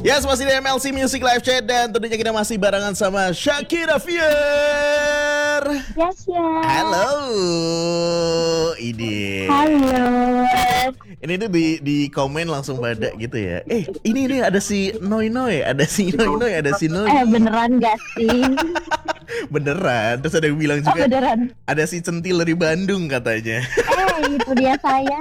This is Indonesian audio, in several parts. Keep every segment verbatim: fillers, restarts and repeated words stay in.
Yes, masih di M L C Music Live Chat dan tentunya kita masih barengan sama Shakira Fier. Yes, ya. Halo, ini. Halo. Ini tuh di di komen langsung pada gitu ya. Eh, ini nih ada si Noi Noi, ada si Noi Noi, ada si Noi. Eh, beneran gak sih? Beneran. Terus ada yang bilang Oh, juga beneran. ada si Centil dari Bandung katanya. Eh, itu dia saya.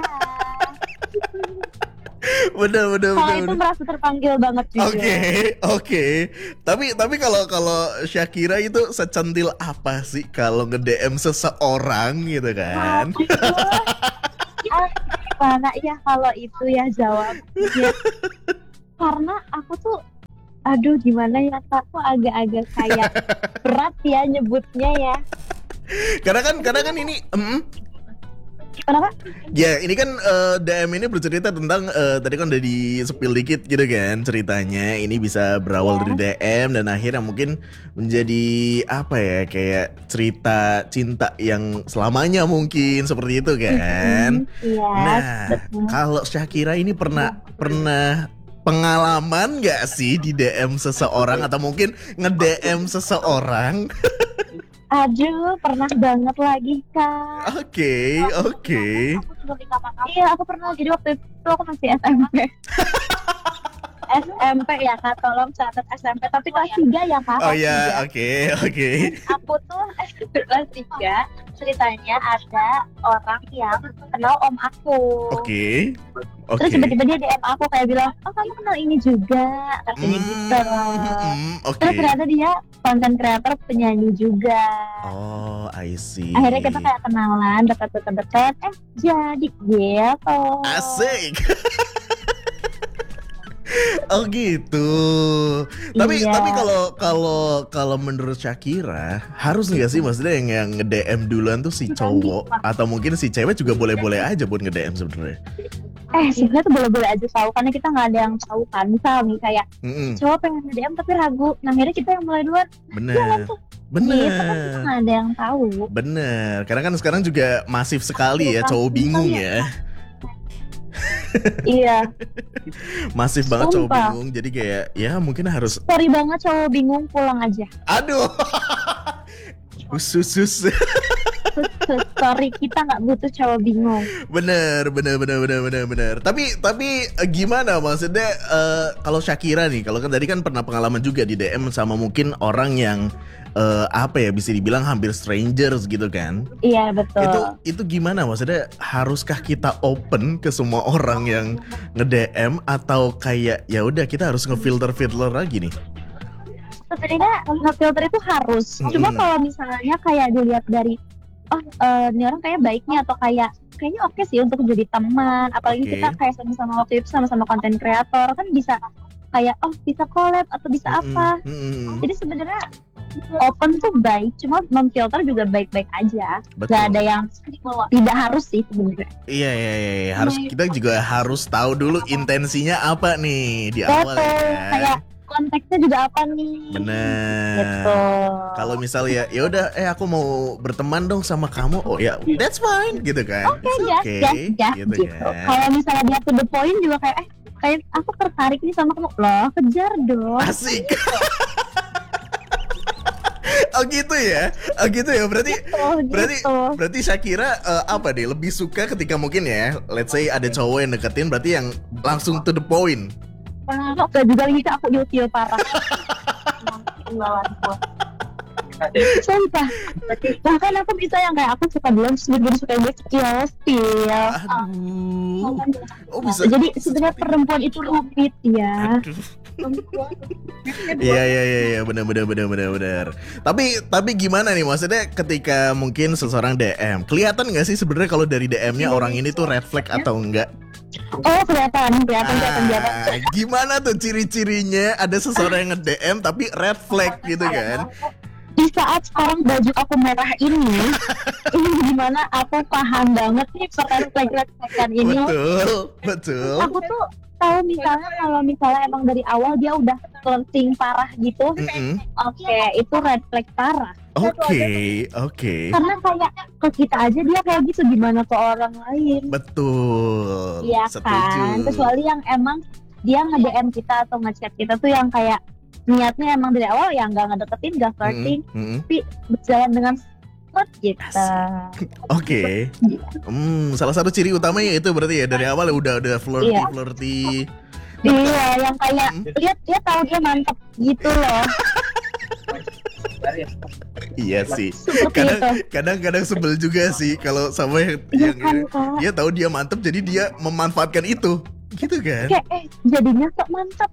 Bener bener Kalau bener. itu bener. merasa terpanggil banget juga. Oke, oke. Tapi tapi kalau kalau Shakira itu secentil apa sih kalau nge-D M seseorang gitu kan? Ah, gimana ya kalau itu ya jawabnya? Karena aku tuh, aduh gimana ya, aku agak-agak kayak berat ya nyebutnya ya. Karena kan karena kan ini mm, Kenapa? ya ini kan eh, D M ini bercerita tentang eh, tadi kan udah di spill dikit gitu kan ceritanya. Ini bisa berawal Ya. dari D M dan akhirnya mungkin menjadi apa ya, kayak cerita cinta yang selamanya mungkin seperti itu kan. Iya. Nah, betul. kalau Shakira ini pernah pernah pengalaman nggak sih di D M seseorang atau mungkin nge-D M seseorang? Aduh, pernah banget lagi Kak. Oke, oke. Iya, aku pernah. Jadi waktu itu aku masih S M P. S M P ya Kak, tolong catat S M P. Tapi kelas tiga ya Kak. Oh kelas ya, tiga. oke, oke. Aku tuh S M P kelas tiga, ceritanya ada orang yang kenal om aku. Oke. Oke. Terus tiba-tiba dia D M aku kayak bilang, oh kamu kenal ini juga, katanya Hmm, gitu. hmm, oke. Terus ternyata dia konten kreator penyanyi juga. Oh, I see. Akhirnya kita kayak kenalan, dekat-dekat, eh jadi gitu. Asik. Oh gitu. Tapi Iya. tapi kalau kalau kalau menurut Shakira harus nggak sih maksudnya yang yang nge-D M duluan tuh si cowok atau mungkin si cewek juga boleh-boleh aja buat nge-D M sebenarnya. Eh sebenarnya tuh boleh-boleh aja tahu, karena kita nggak ada yang tahu kan. Misal nih kayak Mm-mm. cowok pengen D M tapi ragu, nah akhirnya kita yang mulai duluan. Bener. Gitu kan kita Bener. nggak ada yang tahu. Bener. Karena kan sekarang juga masif sekali ya cowok bingung ya. Iya. Masif banget cowok Sumpah. bingung. Jadi kayak ya mungkin harus. Sorry banget cowok bingung, pulang aja. Aduh. Usus. Sorry, kita nggak butuh cowok bingung. Bener, bener, bener, bener, bener, bener. Tapi, tapi eh, gimana maksudnya eh, kalau Shakira nih, kalau kan tadi kan pernah pengalaman juga di D M sama mungkin orang yang eh, apa ya bisa dibilang hampir strangers gitu kan? Iya betul. Itu, itu gimana maksudnya? Haruskah kita open ke semua orang yang nge-D M atau kayak ya udah kita harus ngefilter-filter lagi nih? Sebenarnya nge-filter itu harus. Mm-mm. Cuma kalau misalnya kayak dilihat dari, oh eh, ini orang kayak baiknya atau kayak kayaknya oke sih untuk jadi teman. Apalagi Oke. kita kayak sama-sama waktu itu sama-sama konten kreator kan bisa kayak oh bisa collab atau bisa apa. Mm-mm. Jadi sebenarnya open tuh baik, cuma memfilter juga baik-baik aja. Betul. Gak ada yang tidak harus sih sebenarnya. Iya, iya, iya, iya. Harus kita juga harus tahu dulu intensinya apa nih di awal Betul. ya. Kayak konteksnya juga apa nih? Bener. Gitu. Kalau misalnya ya udah eh aku mau berteman dong sama kamu. Oh ya, that's fine gitu kan. Oke, It's gas, okay, gas, gas gitu, gitu. kan. Kalau misalnya dia to the point juga kayak, eh, kayak aku tertarik nih sama kamu, loh kejar dong. Asik. Oh gitu ya. Oh gitu ya. Berarti Oh, berarti gitu. berarti Shakira eh, apa deh lebih suka ketika mungkin ya, let's say ada cowok yang deketin berarti yang langsung to the point. Kok gak juga lagi Kak, aku ilfil parah. Sumpah. Bahkan aku bisa yang kayak aku suka belum sebelum suka dia spill spill. Aduh. Oh bisa. Jadi sebenarnya perempuan itu rumit ya. Aduh. Iya iya iya iya benar benar benar benar benar. Tapi tapi gimana nih maksudnya ketika mungkin seseorang D M, kelihatan nggak sih sebenarnya kalau dari D M-nya orang ini tuh red flag atau enggak? Oh kelihatan, kelihatan, kelihatan, kelihatan. Ah, gimana tuh ciri-cirinya ada seseorang yang nge-D M tapi red flag gitu kan? Di saat sekarang baju aku merah ini, ini gimana aku paham banget nih perkara flag-flagan ini. Betul, betul. Aku tuh tahu misalnya kalau misalnya emang dari awal dia udah flirting parah gitu, Mm-mm. oke itu red flag parah. Oke, oke. Karena kayak ke kita aja dia kayak gitu, gimana ke orang lain? Betul. Iya Setuju. kan, kecuali yang emang dia nge-D M kita atau nge-chat kita tuh yang kayak niatnya emang dari awal ya nggak ngedeketin, nggak flirting, Mm-mm. tapi berjalan dengan smooth gitu. Oke. Hmm, salah satu ciri utamanya itu berarti ya dari awal udah udah flirty Iya. flirty. Iya, yang kayak Hmm. lihat dia tahu dia mantep gitu loh. Iya sih. Seperti Kadang itu. kadang-kadang sebel juga sih kalau sama yang, Iya yang kan kak. dia tahu dia mantep jadi dia memanfaatkan itu. Gitu kan? Kayak eh jadinya sok mantep.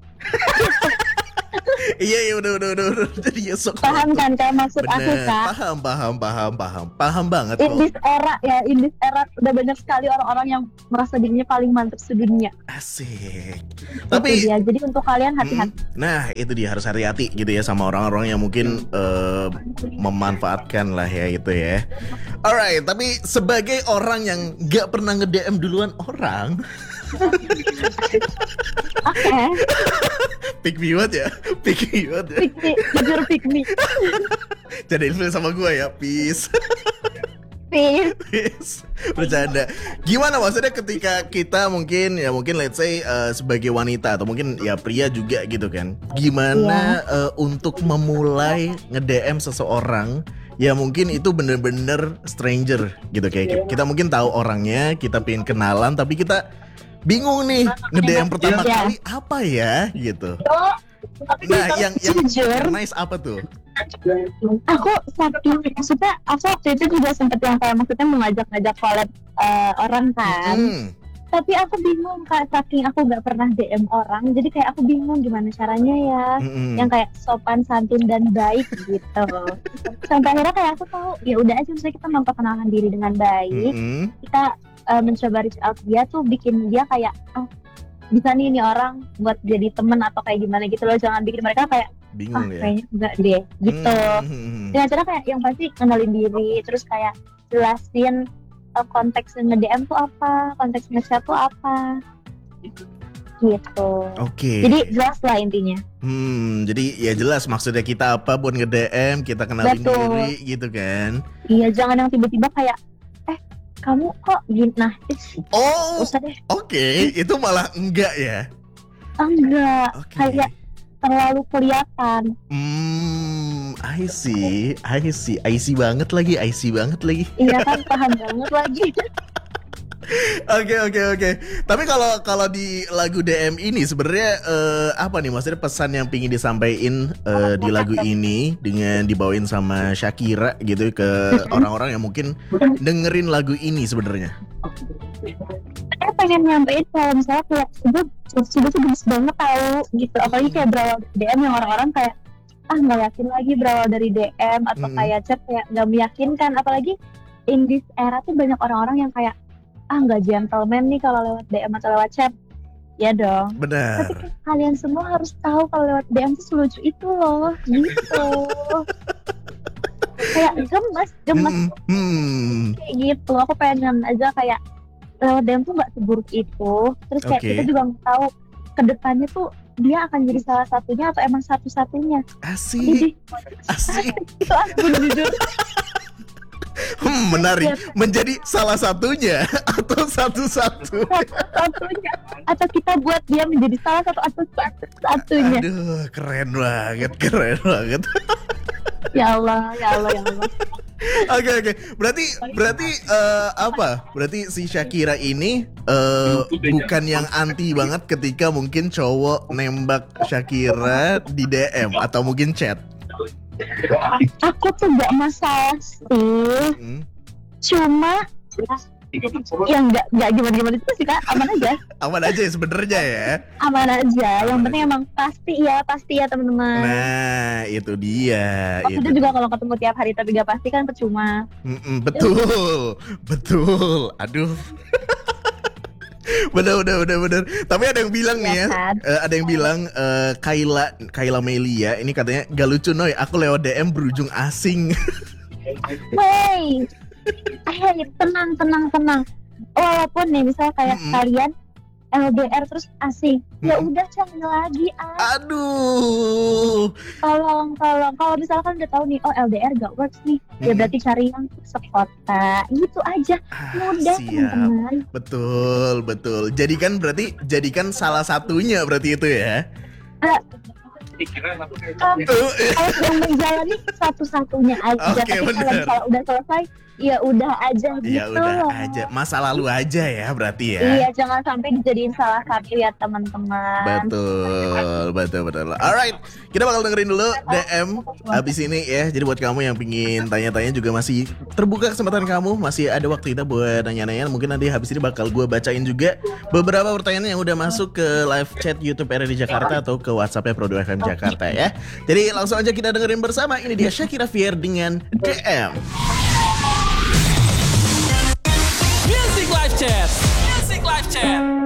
Iya iya udah udah udah udah jadi ya sok. Paham kan kayak maksud aku Bener, kak? paham paham paham paham paham banget In kok. this era ya, in this era udah banyak sekali orang-orang yang merasa dirinya paling mantep sedunia. Asik. Itu Tapi dia. Jadi untuk kalian Mm, hati-hati. nah itu dia harus hati-hati gitu ya sama orang-orang yang mungkin eh, memanfaatkan lah ya itu ya. Alright, tapi sebagai orang yang gak pernah nge-D M duluan orang, Oke, pick me what ya, pick me what ya. pick me, jujur pick me, Jadi influence sama gue ya, peace. please. Peace. Bercanda. Gimana maksudnya ketika kita mungkin ya mungkin let's say eh, sebagai wanita atau mungkin ya pria juga gitu kan. Gimana eh, untuk memulai nge-D M seseorang ya mungkin itu bener-bener stranger gitu kayak kita mungkin tahu orangnya, kita pengen kenalan tapi kita bingung nih nge-D M pertama Iya. kali apa ya gitu. Tapi Nah, yang yang jujur, nice apa tuh? aku saking maksudnya aku waktu itu juga sempet yang kayak maksudnya mengajak-ngajak collab eh, orang kan. Hmm. Tapi aku bingung kak, saking aku nggak pernah D M orang, jadi kayak aku bingung gimana caranya ya. Mm-mm. Yang kayak sopan santun dan baik gitu. Sampai akhirnya kayak aku tahu ya udah aja misalnya kita memperkenalkan diri dengan baik, Mm-mm. kita uh, mencoba reach out dia tuh bikin dia kayak oh bisa nih ini orang buat jadi temen atau kayak gimana gitu loh, jangan bikin mereka kayak ah Bingung ya. kayaknya enggak deh gitu. Hmm. Dengan cara kayak yang pasti kenalin diri, terus kayak jelasin uh, konteks nge-D M tuh apa, konteks nge-chat tuh apa gitu. Oke. Jadi jelas lah intinya. Hmm, jadi ya jelas maksudnya kita apa buat nge-D M, kita kenalin Betul. diri gitu kan. Iya, jangan yang tiba-tiba kayak eh kamu kok gini, nah ih, Oh, usah deh. oke, itu malah enggak ya. Enggak, Oke. kayak terlalu kelihatan. Hmm, I see, I see, I see banget lagi, I see banget lagi. Iya kan, paham banget lagi. Oke, oke, oke. Tapi kalau kalau di lagu D M ini sebenarnya eh, apa nih maksudnya pesan yang pingin disampaikan eh, di lagu ini dengan dibawain sama Shakira gitu ke orang-orang yang mungkin dengerin lagu ini sebenarnya. Saya pengen nyampein kalau misalnya kayak sudah sudah tuh bagus banget tahu gitu, apalagi kayak berawal dari D M yang orang-orang kayak ah nggak yakin lagi berawal dari D M atau Mm-mm. kayak chat kayak nggak meyakinkan, apalagi in this era tuh banyak orang-orang yang kayak ah nggak gentleman nih kalau lewat D M atau lewat chat. Ya dong. Tapi Benar. kan kalian semua harus tahu kalau lewat D M tuh selucu itu loh, gitu. Kayak gemes, gemes Hmm, hmm. kayak gitu. Aku pengen aja kayak lewat D M tuh nggak seburuk itu. Terus kayak Oke. kita juga nggak tahu kedepannya tuh dia akan jadi salah satunya atau emang satu-satunya. Asik, Jadi asik. itu aku jujur. Hmm, menarik. Menjadi salah satunya atau satu-satu. Satu-satunya atau kita buat dia menjadi salah satu atau satu-satunya. Aduh, keren banget, keren banget. Ya Allah, ya Allah, ya Allah. Oke oke, berarti berarti eh, apa? Berarti si Shakira ini eh, bukan yang anti banget ketika mungkin cowok nembak Shakira di D M atau mungkin chat. Aku tuh gak masalah sih, Hmm, cuma ya nggak nggak gimana gimana itu sih kak, aman aja, aman aja ya sebenarnya ya. aman aja. Yang penting emang pasti ya, pasti ya teman-teman. Nah itu dia. Maksudnya Itu. juga kalau ketemu tiap hari tapi gak pasti kan percuma. Mm-mm, betul, betul. Aduh. Bener, bener, bener, bener. Tapi ada yang bilang nih ya, Iya kan? eh, ada yang bilang eh, Kayla, Kayla Melia ini katanya gak lucu Noy, aku lewat D M berujung asing. Hey, hey, tenang, tenang, tenang. Walaupun nih misalnya kayak Mm-mm. kalian L D R terus asing. Ya Hmm. udah cari lagi ah. Aduh. Tolong tolong. Kalau misalkan udah tahu nih, oh L D R gak works nih, ya Hmm. berarti cari yang sekota. Gitu aja. Ah, Mudah siap. teman-teman. Betul, betul. Jadikan berarti jadikan salah satunya berarti itu ya. Ah, um, Tuh. kalau sedang menjalani satu-satunya aja. Oke, Tapi kalau bener. misalnya udah selesai, ya udah aja gitu Ya udah loh. aja, masa lalu aja ya berarti ya. Iya, jangan sampai dijadiin salah satu ya teman-teman. Betul, betul, betul. Alright, kita bakal dengerin dulu D M habis ini ya. Jadi buat kamu yang pingin tanya-tanya juga masih terbuka kesempatan kamu, masih ada waktu kita buat nanya-nanya. Mungkin nanti habis ini bakal gue bacain juga beberapa pertanyaan yang udah masuk ke live chat YouTube R R D Jakarta atau ke WhatsAppnya Pro dua F M Jakarta ya. Jadi langsung aja kita dengerin bersama. Ini dia Shakira Fier dengan D M. Music Live Chat. Music Live Chat.